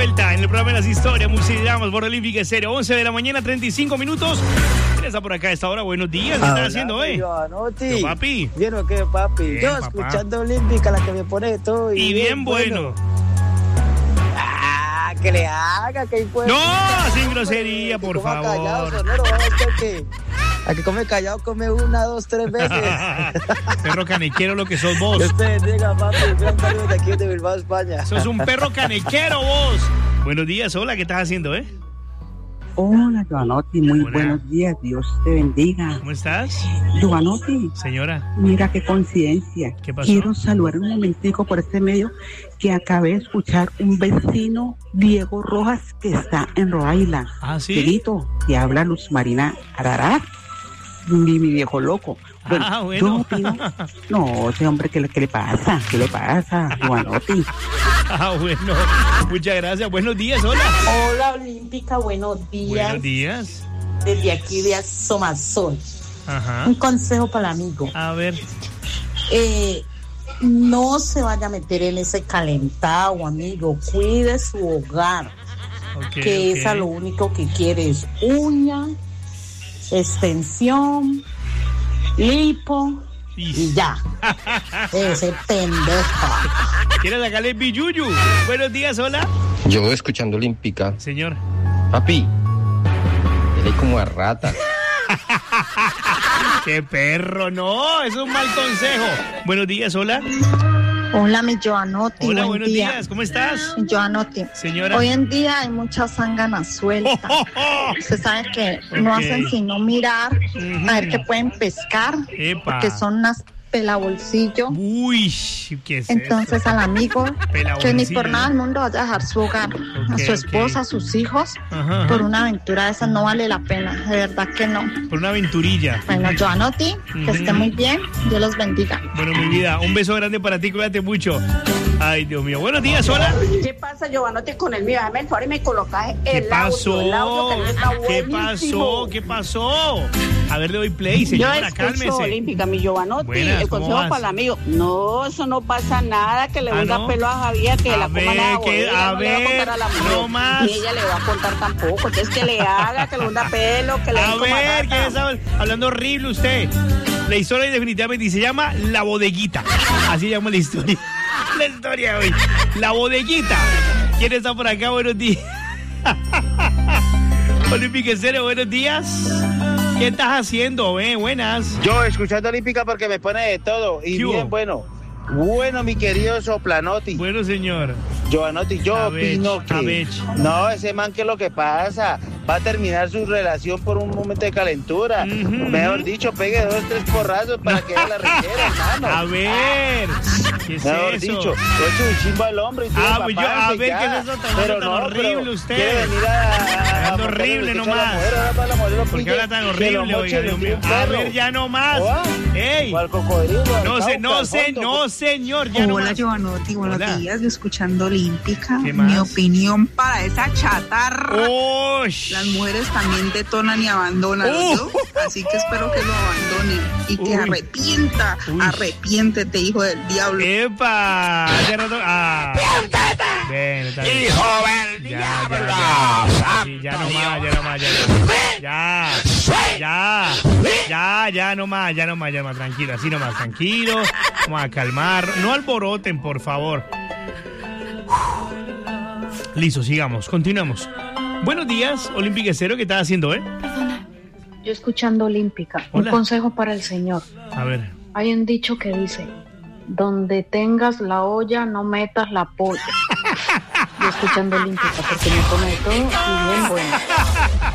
vuelta en el programa de las historias, Musicamos por Olímpica Estéreo, 11 de la mañana, 35 minutos. ¿Quién está por acá a esta hora? Buenos días, ¿qué estás haciendo hoy? Giovanotti. Yo, papi. ¿Bien o qué, papi? Bien, yo papá. escuchando Olímpica, la que me pone de todo. Y bien bueno. Que le haga, que puede. No, sin grosería, por favor. Callado, sonero, a que come callado, come 1, 2, 3 veces. Perro canequero lo que sos vos. Que usted diga, papi, gran saludo de aquí de Bilbao, España. Sos un perro canequero vos. Buenos días, hola, ¿qué estás haciendo, Hola, Giovanotti, muy Hola. buenos días, Dios te bendiga. ¿Cómo estás? Giovanotti, Señora, mira qué coincidencia. ¿Qué pasó? Quiero saludar un momentico por este medio que acabé de escuchar un vecino, Diego Rojas, que está en Rhode Island. ¿Ah, sí? Dieguito, que habla Luz Marina Ararat, mi viejo loco. Bueno. Yo opino, no, ese hombre, ¿qué le pasa? ¿Qué le pasa, Giovanotti? Bueno, muchas gracias. Buenos días, hola. Hola Olímpica, buenos días. Buenos días. Desde aquí de Asomazón. Ajá. Un consejo para el amigo. A ver. No se vaya a meter en ese calentado, amigo. Cuide su hogar. Okay, que ok. esa lo único que quiere es uña, extensión, lipo y ya. Ese pendejo. ¿Quieres sacarle billuyu? Buenos días, hola. Yo escuchando Olímpica. Señor. Papi, él es como a rata. ¡Qué perro! No, eso es un mal consejo. Buenos días, hola. Hola, mi Giovanotti. Hola, buen buenos día. días. ¿Cómo estás? Mi Giovanotti. Señora. Hoy en día hay muchas zánganas sueltas. Usted sabe que no Ok. hacen sino mirar a ver qué pueden pescar, Epa. porque son unas pelabolsillo. Uy, ¿qué es Entonces esto? al amigo que ni por Pelabolsillo. nada del mundo vaya a dejar su hogar, a su esposa, a sus hijos, Ajá, por ajá. una aventura de esas no vale la pena, de verdad que no. Por una aventurilla. Bueno, Giovanotti, que esté muy bien, Dios los bendiga. Bueno, mi vida, un beso grande para ti, cuídate mucho. Ay, Dios mío. Buenos días, hola. ¿Qué pasa, Giovanotti, con el mío? Dame el favor y me colocas ¿Qué el audio pasó? que no está ¿Qué buenísimo. pasó? ¿Qué pasó? A ver, le doy play, Yo señora, escucho cálmese. Olímpica, mi Giovanotti, Buenas, el ¿cómo consejo vas? para el amigo. No, eso no pasa nada, que le gusta ¿no? pelo a Javier, que A la coma ver, la que- bodega, a no le va a ver, contar a la mujer, no más. ni ella le va a contar tampoco. Entonces que le haga, que le gusta pelo, que le A coma ver, rata. ¿qué está hablando horrible usted? La historia definitivamente se llama La Bodeguita. Así llama la historia. La historia de hoy. La Bodeguita. ¿Quién está por acá? Buenos días. Olímpica Estéreo, buenos días. ¿Qué estás haciendo? Buenas. Yo escuchando Olímpica porque me pone de todo. Y ¿Qué hubo? bien bueno. Bueno, mi querido Soplanotti. Bueno, señor. Giovanotti, yo A opino ver, que... a ver. No, ese man, ¿qué es lo que pasa? Va a terminar su relación por un momento de calentura. Ujú, Mejor ujú. dicho, pegue 2, 3 porrazos para que ella la requiera, hermano. A ver. ¿Qué es Mejor eso? dicho, eche un chimbo al hombro y tú Ah, pues yo, a papá, ver, ya. ¿qué es eso tan- Pero tan no, horrible pero usted? quiere venir a Hablando montarle horrible el nomás. pecho a la mujer, ahora para la mujer lo ¿Por qué pide, habla tan que lo horrible, moche oiga, y Dios le mío? tire un A perro. ver, ya no más. ¿Ah? ¡Ey! O al cocodrilo, al No, Cauca, no, al fondo. no, señor, ya no Hola, más. Giovanotti, buenos Hola. días. Yo escuchando Olímpica. ¿Qué Mi más? opinión para esa chatarra. ¡Ush! Las mujeres también detonan y abandonan, ¿no? Así que espero que lo abandonen y que Uy. arrepienta. Uy. Arrepiéntete, hijo del diablo. ¡Epa! Hace rato. ¡Ah! Ven, está bien. ¡Hijo del diablo! Sí, ya no más, ya no más, ya no más. Ya no más. Tranquilo, así nomás, tranquilo. Vamos a calmar. No alboroten, por favor. Listo, sigamos, continuamos. Buenos días, Olímpica Estéreo, ¿qué estás haciendo, Yo escuchando Olímpica. Hola. Un consejo para el señor. A ver. Hay un dicho que dice: donde tengas la olla, no metas la polla. Yo escuchando Olímpica porque me pone de todo y bien bueno.